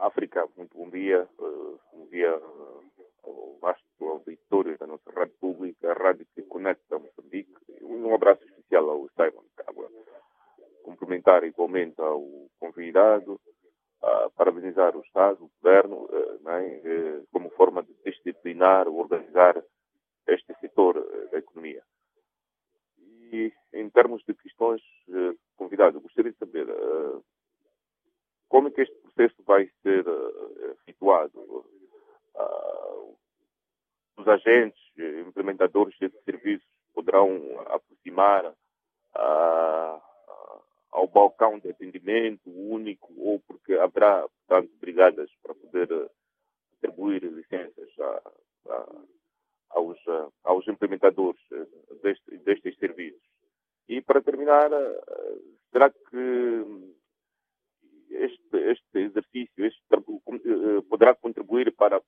África, muito bom dia. Bom dia ao vasto auditório da nossa rádio pública, a rádio que conecta Moçambique. Um abraço especial ao Simon Cabra. Cumprimentar igualmente ao convidado, parabenizar o Estado, o Governo, como forma de disciplinar, organizar este setor da economia. E em termos de questões, convidado, gostaria de saber como é que este processo vai ser efetuado. Os agentes, implementadores desses serviços poderão aproximar ao balcão de atendimento único, ou porque haverá, portanto, brigadas para poder atribuir licenças aos implementadores destes serviços. E para terminar, será que este exercício poderá contribuir para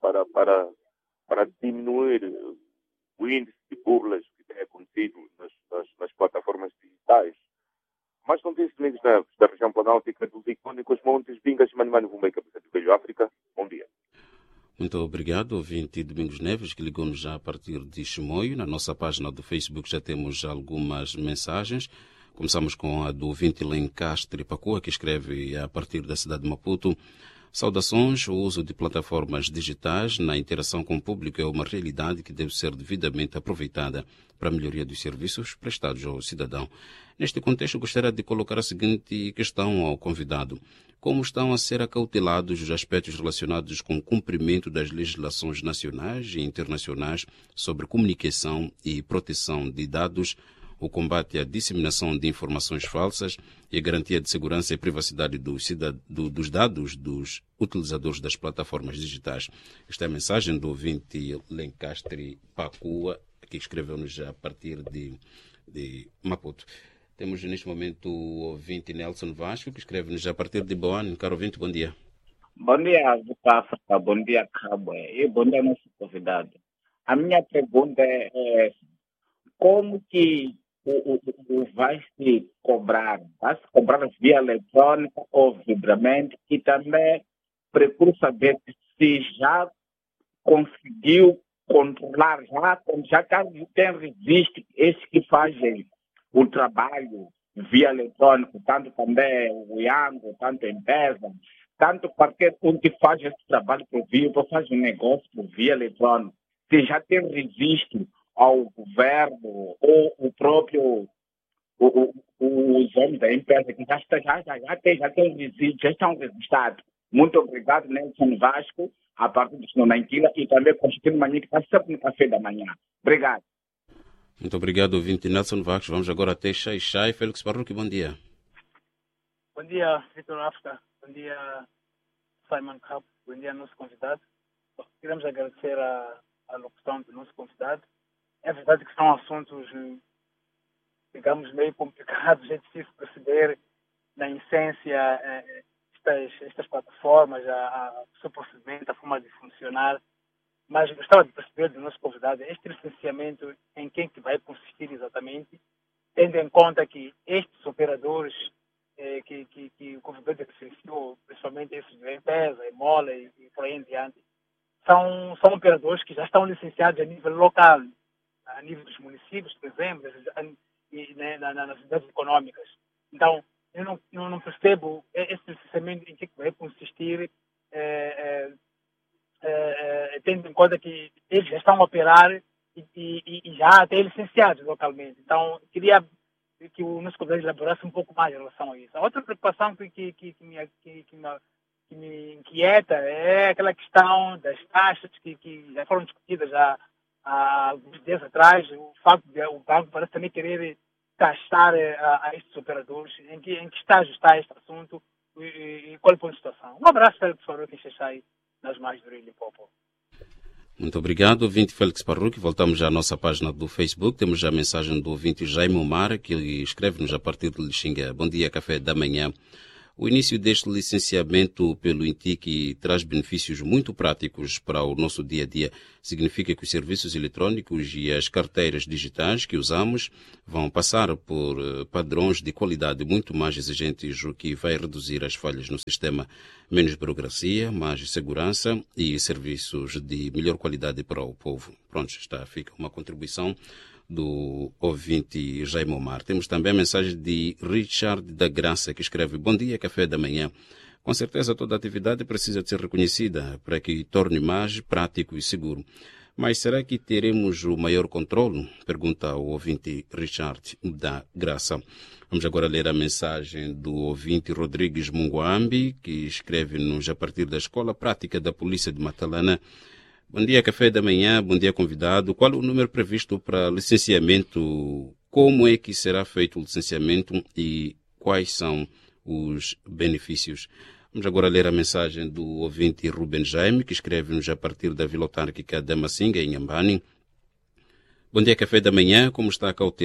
diminuir o índice de burlas que tem acontecido nas plataformas digitais? Mas não tem Domingos Neves, da região planáltica dos icônicos Montes Vingas, Mano Vumbei, cabeça do Velho África. Bom dia. Muito obrigado, ouvinte Domingos Neves, que ligou-nos já a partir de Chimoio. Na nossa página do Facebook já temos algumas mensagens. Começamos com a do ouvinte Lencastre Pacoa, que escreve a partir da cidade de Maputo. Saudações, o uso de plataformas digitais na interação com o público é uma realidade que deve ser devidamente aproveitada para a melhoria dos serviços prestados ao cidadão. Neste contexto, gostaria de colocar a seguinte questão ao convidado. Como estão a ser acautelados os aspectos relacionados com o cumprimento das legislações nacionais e internacionais sobre comunicação e proteção de dados, o combate à disseminação de informações falsas e a garantia de segurança e privacidade dos dados dos utilizadores das plataformas digitais? Esta é a mensagem do ouvinte Lencastre Pacua, que escreveu-nos a partir de Maputo. Temos neste momento o ouvinte Nelson Vasco, que escreve-nos a partir de Boane. Caro ouvinte, bom dia. Bom dia, África. Bom dia, Cabo. E bom dia, nosso convidado. A minha pergunta é como que vai-se cobrar? Vai-se cobrar via eletrônica ou vibramente? E também procuro saber se já conseguiu controlar, já tem registro esses que fazem o trabalho via eletrônico, tanto também o Iango, tanto a empresa, tanto qualquer um que faz esse trabalho por via, ou faz um negócio por via eletrônica, se já tem registro ao governo ou o próprio os homens da empresa que já tem registro, já estão registrados. Muito obrigado, Nelson Vasco, a partir do Senhor Nanquila, e também Constantino Manhã, que está sempre no café da manhã. Obrigado. Muito obrigado, ouvinte Nelson Vasco. Vamos agora até Xai. Félix Parruque, bom dia. Bom dia, Vitor África. Bom dia, Simon Cap. Bom dia, nosso convidado. Queremos agradecer a locução do nosso convidado. É verdade que são assuntos, digamos, meio complicados, é difícil perceber, na essência, estas plataformas, o seu procedimento, a forma de funcionar. Mas gostava de perceber do nosso convidado este licenciamento em quem que vai consistir exatamente, tendo em conta que estes operadores que o convidado licenciou, principalmente esses de empresa, Emola e por aí em diante, são operadores que já estão licenciados a nível local, a nível dos municípios, por exemplo, e nas cidades econômicas. Então, eu não percebo esse licenciamento em que vai consistir, tendo em conta que eles já estão a operar e já até licenciados localmente. Então, queria que o nosso convidado elaborasse um pouco mais em relação a isso. A outra preocupação que me inquieta é aquela questão das taxas que já foram discutidas há alguns dias atrás, o facto de o banco parece também querer taxar a estes operadores. Em que estágio está este assunto e qual foi a situação? Um abraço para o professor que sai nas mais do Rio Limpopo. Muito obrigado, ouvinte Félix Parruque. Voltamos à nossa página do Facebook. Temos já a mensagem do ouvinte Jaime Omar, que escreve-nos a partir de Lixinga. Bom dia, café da manhã. O início deste licenciamento pelo INTIC traz benefícios muito práticos para o nosso dia-a-dia. Significa que os serviços eletrônicos e as carteiras digitais que usamos vão passar por padrões de qualidade muito mais exigentes, o que vai reduzir as falhas no sistema. Menos burocracia, mais segurança e serviços de melhor qualidade para o povo. Pronto, fica uma contribuição do ouvinte Jaime Omar. Temos também a mensagem de Richard da Graça, que escreve: bom dia, café da manhã. Com certeza toda atividade precisa de ser reconhecida para que torne mais prático e seguro. Mas será que teremos o maior controle? Pergunta o ouvinte Richard da Graça. Vamos agora ler a mensagem do ouvinte Rodrigues Munguambi, que escreve-nos a partir da Escola Prática da Polícia de Matalana. Bom dia, café da manhã, bom dia, convidado. Qual o número previsto para licenciamento? Como é que será feito o licenciamento e quais são os benefícios? Vamos agora ler a mensagem do ouvinte Ruben Jaime, que escreve-nos a partir da Vila Autárquica da Massinga, em Ambani. Bom dia, café da manhã, como está a cautela?